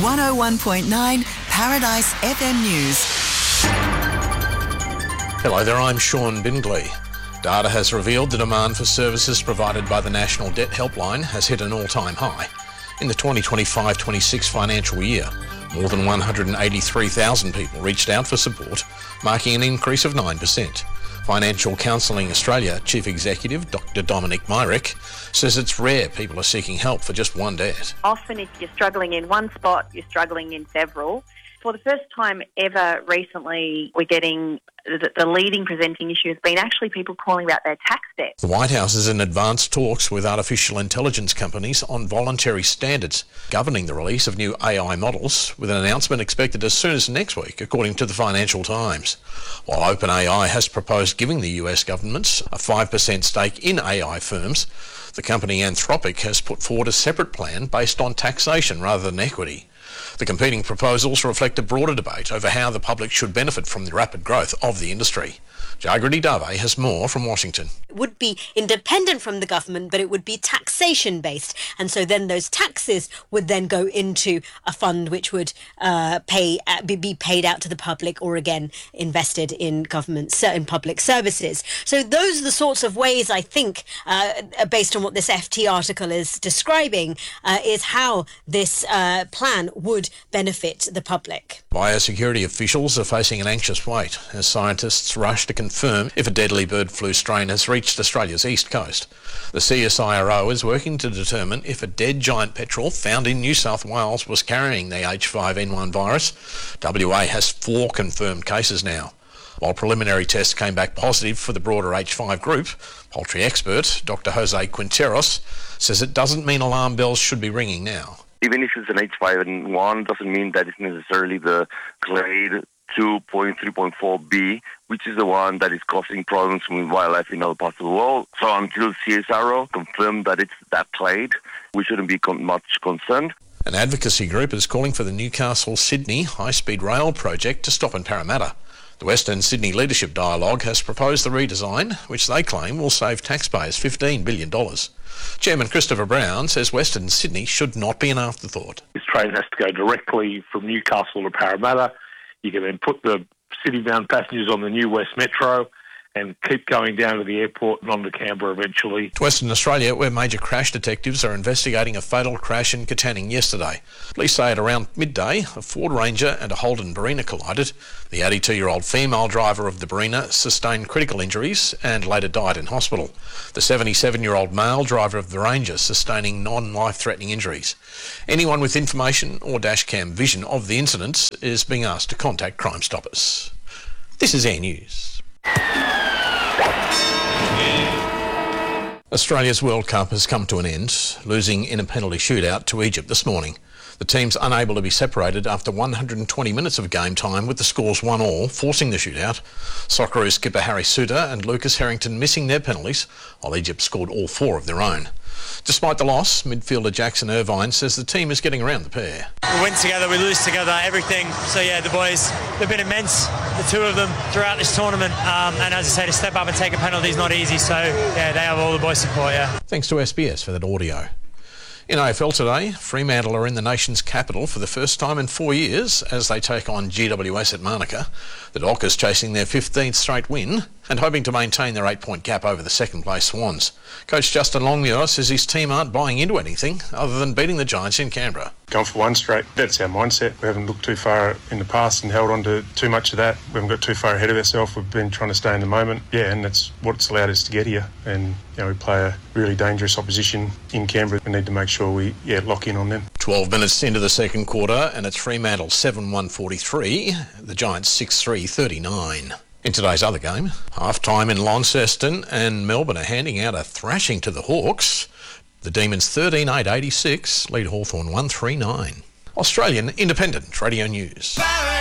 101.9 Paradise FM News. Hello there, I'm Sean Bindley. Data has revealed the demand for services provided by the National Debt Helpline has hit an all-time high. In the 2025-26 financial year, more than 183,000 people reached out for support, marking an increase of 9%. Financial Counselling Australia Chief Executive Dr Dominic Myrick says it's rare people are seeking help for just one debt. Often if you're struggling in one spot, you're struggling in several. For the first time ever recently, we're getting the leading presenting issue has been actually people calling about their tax debt. The White House is in advanced talks with artificial intelligence companies on voluntary standards governing the release of new AI models, with an announcement expected as soon as next week, according to the Financial Times. While OpenAI has proposed giving the US governments a 5% stake in AI firms, the company Anthropic has put forward a separate plan based on taxation rather than equity. The competing proposals reflect a broader debate over how the public should benefit from the rapid growth of the industry. Jagrati Dave has more from Washington. It would be independent from the government, but it would be taxation-based. And so then those taxes would then go into a fund which would be paid out to the public or, again, invested in government, certain public services. So those are the sorts of ways, I think, based on what this FT article is describing, is how this plan would benefit the public. Biosecurity officials are facing an anxious wait as scientists rush to confirm if a deadly bird flu strain has reached Australia's east coast. The CSIRO is working to determine if a dead giant petrel found in New South Wales was carrying the H5N1 virus. WA has 4 confirmed cases now. While preliminary tests came back positive for the broader H5 group, poultry expert Dr Jose Quinteros says it doesn't mean alarm bells should be ringing now. Even if it's an H5N1, doesn't mean that it's necessarily the clade 2.3.4b, which is the one that is causing problems with wildlife in other parts of the world. So until CSIRO confirm that it's that clade, we shouldn't be much concerned. An advocacy group is calling for the Newcastle-Sydney high-speed rail project to stop in Parramatta. The Western Sydney Leadership Dialogue has proposed the redesign, which they claim will save taxpayers $15 billion. Chairman Christopher Brown says Western Sydney should not be an afterthought. This train has to go directly from Newcastle to Parramatta. You can then put the city-bound passengers on the new West Metro and keep going down to the airport and on to Canberra eventually. To Western Australia, where major crash detectives are investigating a fatal crash in Katanning yesterday. Police say at around midday, a Ford Ranger and a Holden Barina collided. The 82-year-old female driver of the Barina sustained critical injuries and later died in hospital. The 77-year-old male driver of the Ranger sustaining non-life-threatening injuries. Anyone with information or dashcam vision of the incidents is being asked to contact Crime Stoppers. This is Air News. Australia's World Cup has come to an end, losing in a penalty shootout to Egypt this morning. The team's unable to be separated after 120 minutes of game time with the scores 1-1, forcing the shootout. Socceroos skipper Harry Souttar and Lucas Harrington missing their penalties, while Egypt scored all 4 of their own. Despite the loss, midfielder Jackson Irvine says the team is getting around the pair. We win together, we lose together, everything. So yeah, the boys, they've been immense, the 2 of them, throughout this tournament. And as I say, to step up and take a penalty is not easy. So yeah, they have all the boys' support, yeah. Thanks to SBS for that audio. In AFL today, Fremantle are in the nation's capital for the first time in 4 years as they take on GWS at Manuka. The Dockers chasing their 15th straight win and hoping to maintain their 8-point gap over the second-place Swans. Coach Justin Longmuir says his team aren't buying into anything other than beating the Giants in Canberra. Gone for one straight. That's our mindset. We haven't looked too far in the past and held on to too much of that. We haven't got too far ahead of ourselves. We've been trying to stay in the moment. Yeah, and that's what's allowed us to get here. And we play a really dangerous opposition in Canberra. We need to make sure we lock in on them. 12 minutes into the second quarter and it's Fremantle 7-1-43, the Giants 6-3-39. In today's other game, half-time in Launceston and Melbourne are handing out a thrashing to the Hawks. The Demons 13-8-86 lead Hawthorn 1-3-9. Australian Independent Radio News.